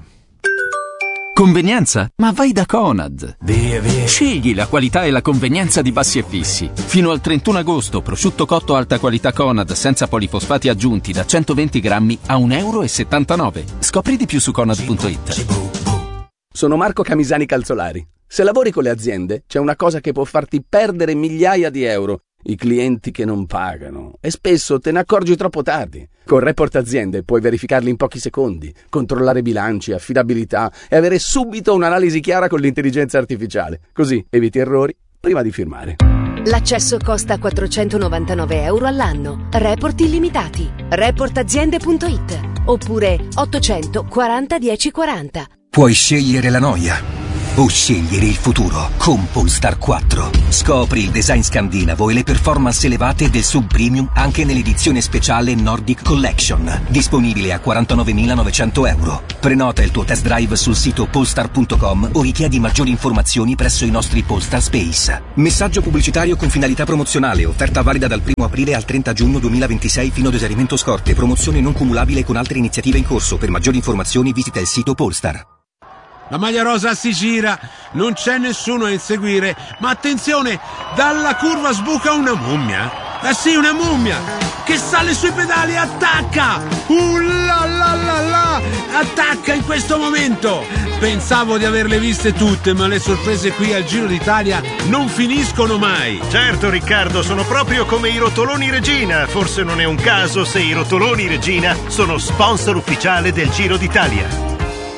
Convenienza? Ma vai da Conad. Via, via. Scegli la qualità e la convenienza di Bassi e Fissi. Fino al trentuno agosto, prosciutto cotto alta qualità Conad senza polifosfati aggiunti da centoventi grammi a un euro e settantanove. Scopri di più su conad punto it. Sono Marco Camisani Calzolari. Se lavori con le aziende, c'è una cosa che può farti perdere migliaia di euro. I clienti che non pagano. E spesso te ne accorgi troppo tardi. Con Report Aziende puoi verificarli in pochi secondi, controllare bilanci, affidabilità e avere subito un'analisi chiara con l'intelligenza artificiale. Così eviti errori prima di firmare. L'accesso costa quattrocentonovantanove euro all'anno. Report illimitati. report aziende punto it oppure ottocentoquaranta dieci quaranta. Puoi scegliere la noia o scegliere il futuro con Polestar quattro. Scopri il design scandinavo e le performance elevate del sub premium anche nell'edizione speciale Nordic Collection, disponibile a quarantanovemilanovecento euro. Prenota il tuo test drive sul sito polestar punto com o richiedi maggiori informazioni presso i nostri Polestar Space. Messaggio pubblicitario con finalità promozionale, offerta valida dal primo aprile al trenta giugno duemilaventisei fino ad esaurimento scorte, promozione non cumulabile con altre iniziative in corso. Per maggiori informazioni visita il sito Polestar. La maglia rosa si gira, non c'è nessuno a inseguire, ma attenzione, dalla curva sbuca una mummia. Eh sì, una mummia, che sale sui pedali, attacca! Uh la la la la! Attacca in questo momento! Pensavo di averle viste tutte, ma le sorprese qui al Giro d'Italia non finiscono mai. Certo Riccardo, sono proprio come i rotoloni Regina. Forse non è un caso se i rotoloni Regina sono sponsor ufficiale del Giro d'Italia.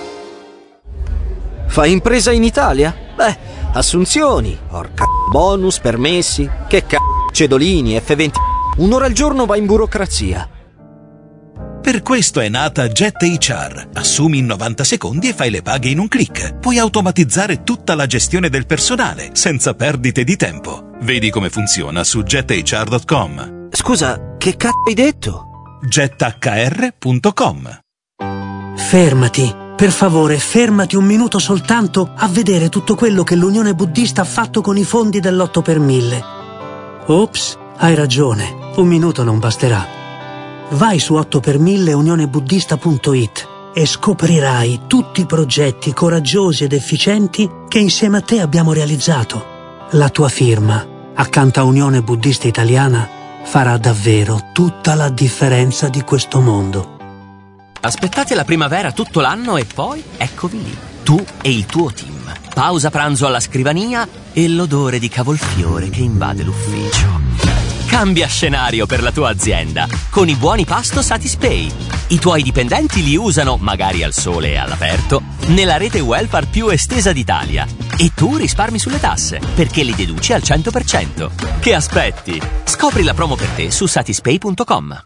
Fai impresa in Italia? Beh, assunzioni, porca bonus, permessi, che c***o, cedolini, F venti. Un'ora al giorno va in burocrazia. Per questo è nata Jet H R. Assumi in novanta secondi e fai le paghe in un click. Puoi automatizzare tutta la gestione del personale, senza perdite di tempo. Vedi come funziona su jet h r punto com. Scusa, che c***o hai detto? jet h r punto com. Fermati. Per favore, fermati un minuto soltanto a vedere tutto quello che l'Unione Buddista ha fatto con i fondi dell'otto per mille. Ops, hai ragione, un minuto non basterà. Vai su otto per mille unione buddista punto it e scoprirai tutti i progetti coraggiosi ed efficienti che insieme a te abbiamo realizzato. La tua firma, accanto a Unione Buddista Italiana, farà davvero tutta la differenza di questo mondo. Aspettate la primavera tutto l'anno e poi eccovi lì, tu e il tuo team. Pausa pranzo alla scrivania e l'odore di cavolfiore che invade l'ufficio. Cambia scenario per la tua azienda con i buoni pasto Satispay. I tuoi dipendenti li usano, magari al sole e all'aperto, nella rete welfare più estesa d'Italia. E tu risparmi sulle tasse, perché li deduci al cento per cento. Che aspetti? Scopri la promo per te su satispay punto com.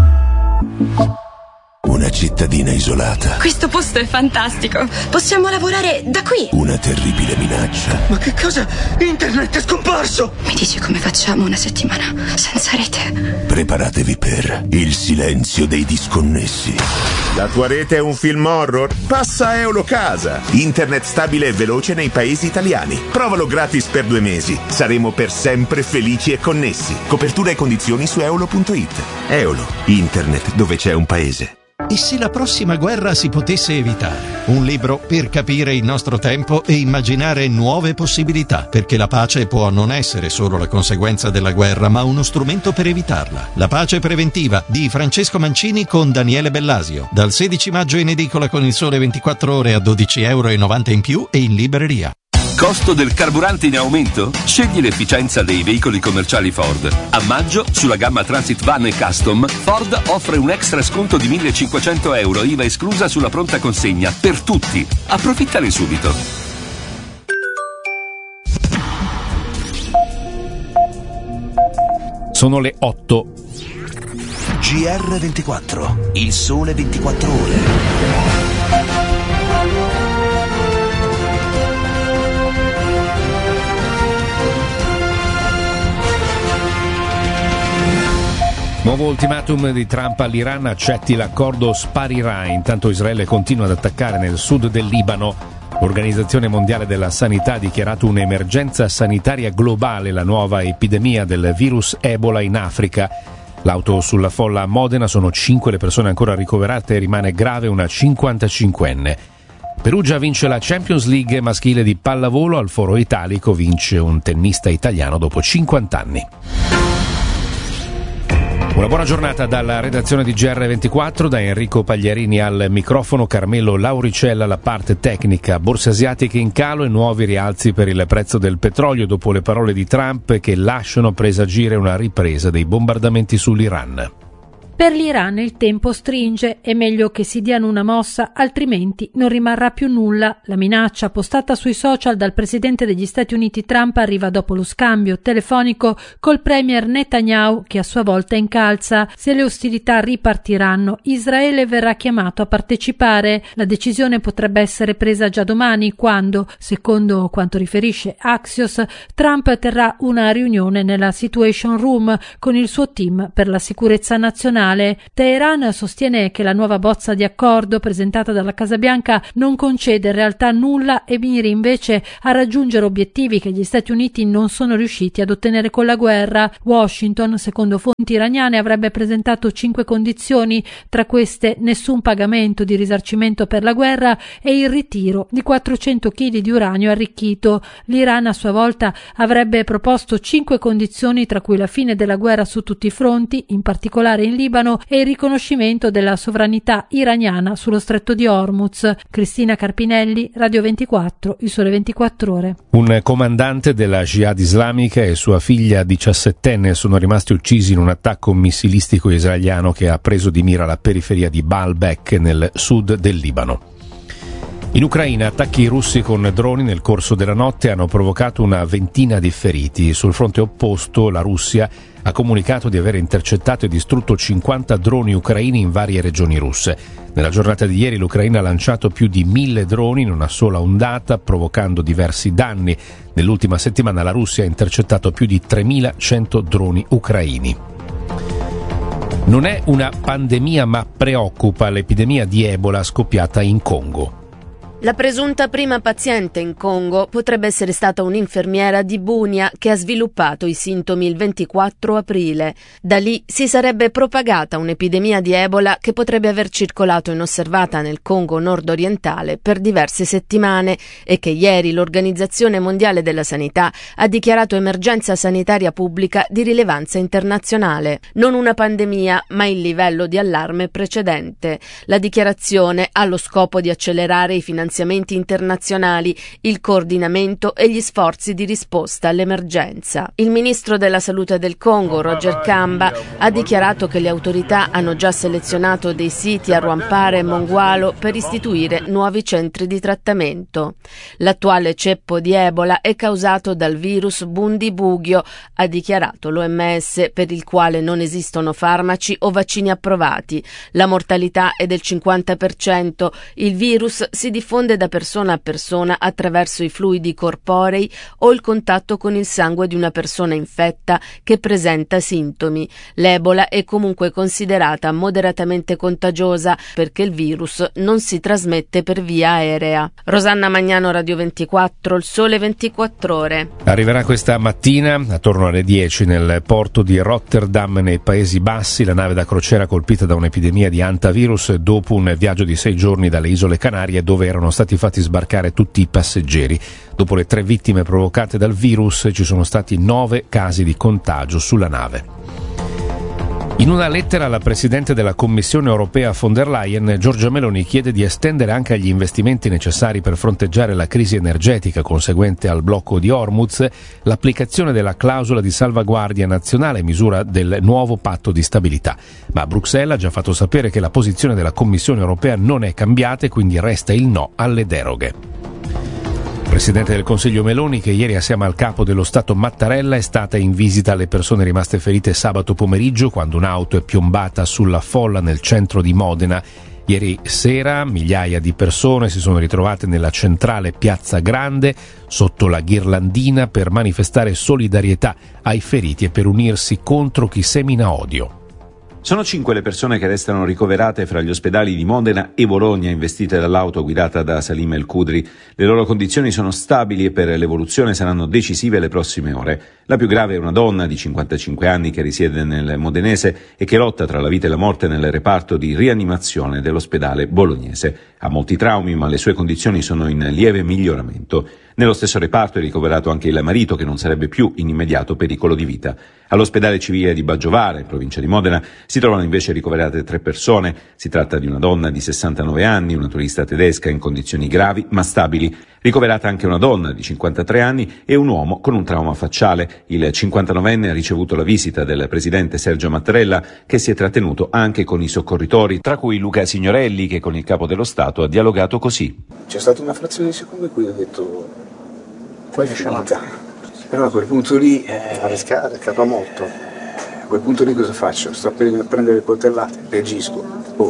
Una cittadina isolata. Questo posto è fantastico. Possiamo lavorare da qui. Una terribile minaccia. Ma che cosa? Internet è scomparso. Mi dici come facciamo una settimana senza rete? Preparatevi per il silenzio dei disconnessi. La tua rete è un film horror? Passa a Eulocasa. Internet stabile e veloce nei paesi italiani. Provalo gratis per due mesi. Saremo per sempre felici e connessi. Copertura e condizioni su eolo punto it. Eolo, internet dove c'è un paese. E se la prossima guerra si potesse evitare? Un libro per capire il nostro tempo e immaginare nuove possibilità, perché la pace può non essere solo la conseguenza della guerra, ma uno strumento per evitarla. La pace preventiva di Francesco Mancini con Daniele Bellasio. Dal sedici maggio in edicola con Il Sole ventiquattro Ore a dodici euro e novanta in più e in libreria. Costo del carburante in aumento? Scegli l'efficienza dei veicoli commerciali Ford. A maggio, sulla gamma Transit Van e Custom, Ford offre un extra sconto di millecinquecento euro, I V A esclusa sulla pronta consegna, per tutti. Approfittane subito. Sono le otto. G R ventiquattro, Il Sole ventiquattro Ore. Nuovo ultimatum di Trump all'Iran, accetti l'accordo, sparirai. Intanto Israele continua ad attaccare nel sud del Libano. L'Organizzazione Mondiale della Sanità ha dichiarato un'emergenza sanitaria globale, la nuova epidemia del virus Ebola in Africa. L'auto sulla folla a Modena, sono cinque le persone ancora ricoverate, rimane grave una cinquantacinquenne. Perugia vince la Champions League maschile di pallavolo, al Foro Italico vince un tennista italiano dopo cinquanta anni. Una buona giornata dalla redazione di G R ventiquattro, da Enrico Pagliarini al microfono, Carmelo Lauricella alla parte tecnica. Borse asiatiche in calo e nuovi rialzi per il prezzo del petrolio dopo le parole di Trump che lasciano presagire una ripresa dei bombardamenti sull'Iran. Per l'Iran il tempo stringe, è meglio che si diano una mossa, altrimenti non rimarrà più nulla. La minaccia postata sui social dal presidente degli Stati Uniti Trump arriva dopo lo scambio telefonico col premier Netanyahu, che a sua volta incalza. Se le ostilità ripartiranno, Israele verrà chiamato a partecipare. La decisione potrebbe essere presa già domani, quando, secondo quanto riferisce Axios, Trump terrà una riunione nella Situation Room con il suo team per la sicurezza nazionale. Teheran sostiene che la nuova bozza di accordo presentata dalla Casa Bianca non concede in realtà nulla e miri invece a raggiungere obiettivi che gli Stati Uniti non sono riusciti ad ottenere con la guerra. Washington, secondo fonti iraniane, avrebbe presentato cinque condizioni, tra queste nessun pagamento di risarcimento per la guerra e il ritiro di quattrocento chili di uranio arricchito. L'Iran a sua volta avrebbe proposto cinque condizioni, tra cui la fine della guerra su tutti i fronti, in particolare in Libano, e il riconoscimento della sovranità iraniana sullo stretto di Hormuz. Cristina Carpinelli, Radio ventiquattro, Il Sole ventiquattro Ore. Un comandante della Jihad islamica e sua figlia diciassettenne sono rimasti uccisi in un attacco missilistico israeliano che ha preso di mira la periferia di Baalbek nel sud del Libano. In Ucraina attacchi russi con droni nel corso della notte hanno provocato una ventina di feriti. Sul fronte opposto la Russia ha comunicato di aver intercettato e distrutto cinquanta droni ucraini in varie regioni russe. Nella giornata di ieri l'Ucraina ha lanciato più di mille droni in una sola ondata, provocando diversi danni. Nell'ultima settimana la Russia ha intercettato più di tremilacento droni ucraini. Non è una pandemia ma preoccupa l'epidemia di Ebola scoppiata in Congo. La presunta prima paziente in Congo potrebbe essere stata un'infermiera di Bunia che ha sviluppato i sintomi il ventiquattro aprile. Da lì si sarebbe propagata un'epidemia di Ebola che potrebbe aver circolato inosservata nel Congo nord-orientale per diverse settimane e che ieri l'Organizzazione Mondiale della Sanità ha dichiarato emergenza sanitaria pubblica di rilevanza internazionale. Non una pandemia, ma il livello di allarme precedente. La dichiarazione ha lo scopo di accelerare i finanziamenti internazionali, il coordinamento e gli sforzi di risposta all'emergenza. Il ministro della Salute del Congo, Roger Kamba, ha dichiarato che le autorità hanno già selezionato dei siti a Rwampara e Mongualo per istituire nuovi centri di trattamento. L'attuale ceppo di Ebola è causato dal virus Bundibugyo, ha dichiarato l'O M S, per il quale non esistono farmaci o vaccini approvati. La mortalità è del cinquanta per cento. Il virus si diffonde da persona a persona attraverso i fluidi corporei o il contatto con il sangue di una persona infetta che presenta sintomi. L'Ebola è comunque considerata moderatamente contagiosa perché il virus non si trasmette per via aerea. Rosanna Magnano, Radio ventiquattro, Il Sole ventiquattro Ore. Arriverà questa mattina, attorno alle dieci, nel porto di Rotterdam, nei Paesi Bassi, la nave da crociera colpita da un'epidemia di hantavirus dopo un viaggio di sei giorni dalle Isole Canarie, dove erano stati fatti sbarcare tutti i passeggeri. Dopo le tre vittime provocate dal virus ci sono stati nove casi di contagio sulla nave. In una lettera alla Presidente della Commissione europea von der Leyen, Giorgia Meloni chiede di estendere anche agli investimenti necessari per fronteggiare la crisi energetica conseguente al blocco di Hormuz l'applicazione della clausola di salvaguardia nazionale, misura del nuovo patto di stabilità. Ma Bruxelles ha già fatto sapere che la posizione della Commissione europea non è cambiata e quindi resta il no alle deroghe. Il Presidente del Consiglio Meloni, che ieri assieme al capo dello Stato Mattarella è stata in visita alle persone rimaste ferite sabato pomeriggio quando un'auto è piombata sulla folla nel centro di Modena. Ieri sera migliaia di persone si sono ritrovate nella centrale Piazza Grande sotto la ghirlandina per manifestare solidarietà ai feriti e per unirsi contro chi semina odio. Sono cinque le persone che restano ricoverate fra gli ospedali di Modena e Bologna, investite dall'auto guidata da Salim El Khudri. Le loro condizioni sono stabili e per l'evoluzione saranno decisive le prossime ore. La più grave è una donna di cinquantacinque anni che risiede nel modenese e che lotta tra la vita e la morte nel reparto di rianimazione dell'ospedale bolognese. Ha molti traumi, ma le sue condizioni sono in lieve miglioramento. Nello stesso reparto è ricoverato anche il marito, che non sarebbe più in immediato pericolo di vita. All'ospedale civile di Baggiovara, in provincia di Modena, si trovano invece ricoverate tre persone. Si tratta di una donna di sessantanove anni, una turista tedesca in condizioni gravi ma stabili. Ricoverata anche una donna di cinquantatré anni e un uomo con un trauma facciale. Il cinquantanovenne ha ricevuto la visita del presidente Sergio Mattarella, che si è trattenuto anche con i soccorritori, tra cui Luca Signorelli, che con il capo dello Stato ha dialogato così. C'è stata una frazione di secondo in cui ho detto poi lasciamo andare. Però a quel punto lì eh, ha rischiato molto. A quel punto lì cosa faccio? Sto per prendere le coltellate, reagisco. Oh,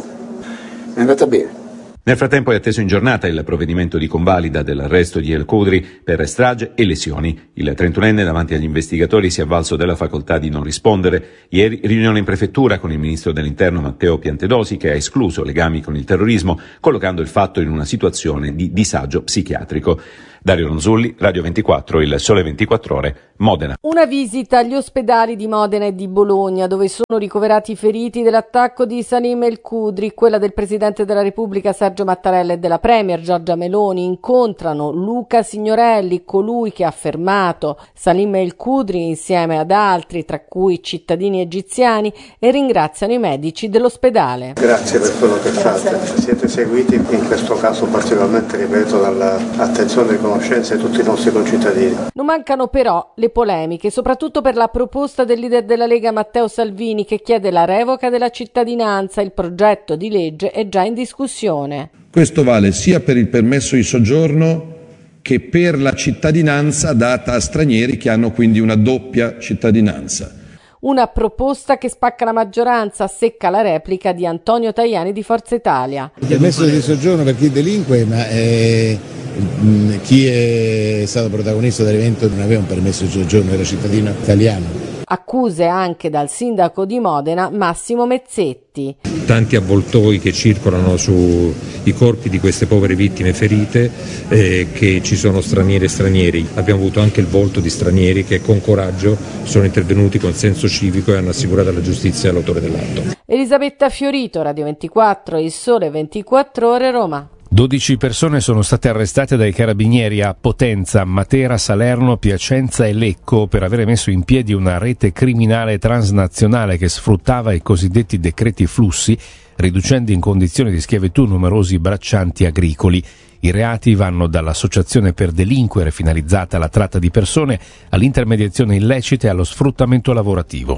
è andata bene. Nel frattempo è atteso in giornata il provvedimento di convalida dell'arresto di El Khudri per strage e lesioni. Il trentunenne davanti agli investigatori si è avvalso della facoltà di non rispondere. Ieri riunione in prefettura con il ministro dell'interno Matteo Piantedosi, che ha escluso legami con il terrorismo, collocando il fatto in una situazione di disagio psichiatrico. Dario Ronzulli, Radio ventiquattro, Il Sole ventiquattro Ore, Modena. Una visita agli ospedali di Modena e di Bologna, dove sono ricoverati i feriti dell'attacco di Salim El Khudri. Quella del Presidente della Repubblica Sergio Mattarella e della Premier Giorgia Meloni incontrano Luca Signorelli, colui che ha fermato Salim El Khudri insieme ad altri, tra cui cittadini egiziani, e ringraziano i medici dell'ospedale. Grazie per quello che fate. Siete seguiti in questo caso particolarmente, ripeto, dall'attenzione e conoscenza di tutti i nostri concittadini. Non mancano però le polemiche, soprattutto per la proposta del leader della Lega Matteo Salvini, che chiede la revoca della cittadinanza. Il progetto di legge è già in discussione. Questo vale sia per il permesso di soggiorno che per la cittadinanza data a stranieri che hanno quindi una doppia cittadinanza. Una proposta che spacca la maggioranza, secca la replica di Antonio Tajani di Forza Italia. Il permesso di soggiorno per chi delinque, ma è... chi è stato protagonista dell'evento non aveva un permesso di soggiorno, era cittadino italiano. Accuse anche dal sindaco di Modena Massimo Mezzetti. Tanti avvoltoi che circolano sui corpi di queste povere vittime ferite, eh, che ci sono stranieri e stranieri. Abbiamo avuto anche il volto di stranieri che con coraggio sono intervenuti con senso civico e hanno assicurato alla giustizia l'autore dell'atto. Elisabetta Fiorito, Radio ventiquattro, Il Sole ventiquattro Ore, Roma. dodici persone sono state arrestate dai carabinieri a Potenza, Matera, Salerno, Piacenza e Lecco per avere messo in piedi una rete criminale transnazionale che sfruttava i cosiddetti decreti flussi, riducendo in condizioni di schiavitù numerosi braccianti agricoli. I reati vanno dall'associazione per delinquere finalizzata alla tratta di persone all'intermediazione illecita e allo sfruttamento lavorativo.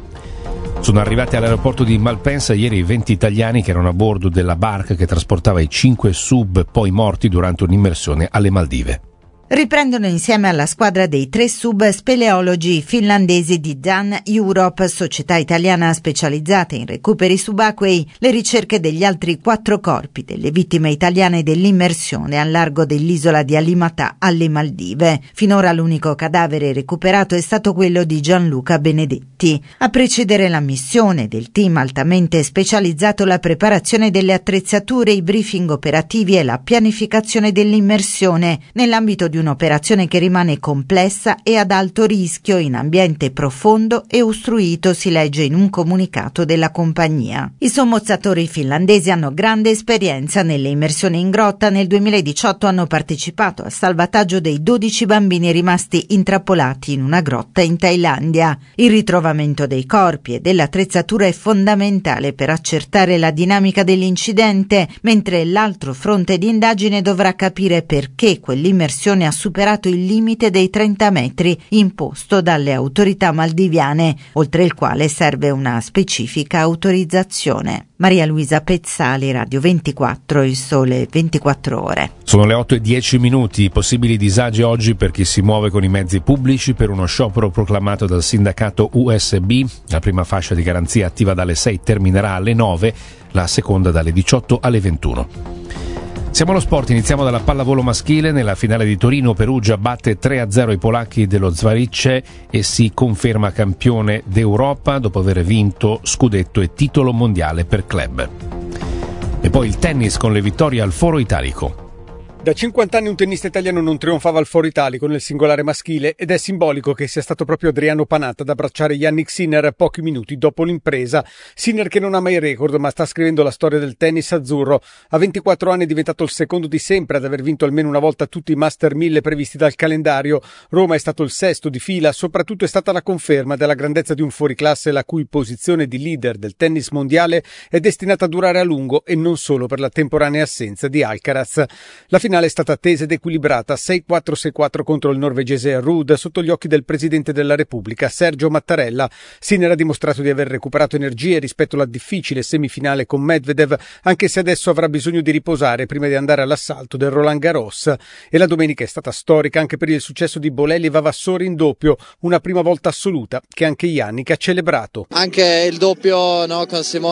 Sono arrivati all'aeroporto di Malpensa ieri i venti italiani che erano a bordo della barca che trasportava i cinque sub poi morti durante un'immersione alle Maldive. Riprendono insieme alla squadra dei tre sub speleologi finlandesi di Dan Europe, società italiana specializzata in recuperi subacquei, le ricerche degli altri quattro corpi delle vittime italiane dell'immersione al largo dell'isola di Alimatà alle Maldive. Finora l'unico cadavere recuperato è stato quello di Gianluca Benedetti. A precedere la missione del team altamente specializzato la preparazione delle attrezzature, i briefing operativi e la pianificazione dell'immersione nell'ambito di un'operazione che rimane complessa e ad alto rischio in ambiente profondo e ostruito, si legge in un comunicato della compagnia. I sommozzatori finlandesi hanno grande esperienza nelle immersioni in grotta. Nel duemiladiciotto hanno partecipato al salvataggio dei dodici bambini rimasti intrappolati in una grotta in Thailandia. Il ritrovamento dei corpi e dell'attrezzatura è fondamentale per accertare la dinamica dell'incidente, mentre l'altro fronte di indagine dovrà capire perché quell'immersione ha superato il limite dei trenta metri imposto dalle autorità maldiviane, oltre il quale serve una specifica autorizzazione. Maria Luisa Pezzali, Radio ventiquattro, Il Sole ventiquattro Ore. Sono le otto e dieci minuti, possibili disagi oggi per chi si muove con i mezzi pubblici per uno sciopero proclamato dal sindacato U S B. La prima fascia di garanzia attiva dalle sei terminerà alle nove, la seconda dalle diciotto alle ventuno. Siamo allo sport, iniziamo dalla pallavolo maschile. Nella finale di Torino Perugia batte tre a zero i polacchi dello Zwaritche e si conferma campione d'Europa dopo aver vinto scudetto e titolo mondiale per club. E poi il tennis con le vittorie al Foro Italico. Da cinquanta anni un tennista italiano non trionfava al Foro Italico nel singolare maschile ed è simbolico che sia stato proprio Adriano Panatta ad abbracciare Jannik Sinner pochi minuti dopo l'impresa. Sinner che non ha mai record ma sta scrivendo la storia del tennis azzurro. A ventiquattro anni è diventato il secondo di sempre ad aver vinto almeno una volta tutti i Master mille previsti dal calendario. Roma è stato il sesto di fila, soprattutto è stata la conferma della grandezza di un fuoriclasse la cui posizione di leader del tennis mondiale è destinata a durare a lungo e non solo per la temporanea assenza di Alcaraz. La La finale è stata tesa ed equilibrata, sei quattro sei quattro contro il norvegese Ruud, sotto gli occhi del Presidente della Repubblica, Sergio Mattarella. Sinner ha dimostrato di aver recuperato energie rispetto alla difficile semifinale con Medvedev, anche se adesso avrà bisogno di riposare prima di andare all'assalto del Roland Garros. E la domenica è stata storica anche per il successo di Bolelli e Vavassori in doppio, una prima volta assoluta che anche Jannik ha celebrato. Anche il doppio, no, con Simone